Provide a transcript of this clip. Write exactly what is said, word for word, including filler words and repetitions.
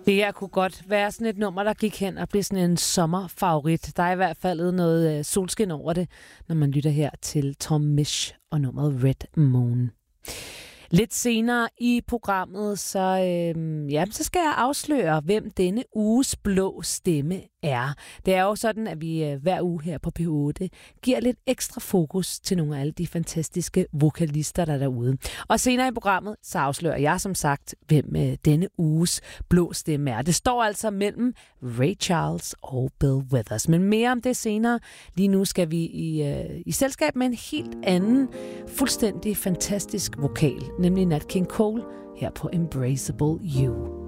Det her kunne godt være sådan et nummer, der gik hen og blev sådan en sommerfavorit. Der er i hvert fald noget solskin over det, når man lytter her til Tom Misch og nummeret Red Moon. Lidt senere i programmet, så, øh, ja, så skal jeg afsløre, hvem denne uges blå stemme er. Det er jo sådan, at vi øh, hver uge her på P otte giver lidt ekstra fokus til nogle af alle de fantastiske vokalister, der er derude. Og senere i programmet, så afslører jeg som sagt, hvem øh, denne uges blå stemme er. Det står altså mellem Ray Charles og Bill Withers. Men mere om det senere. Lige nu skal vi i, øh, i selskab med en helt anden, fuldstændig fantastisk vokal, nemlig Nat King Cole her på Embraceable You.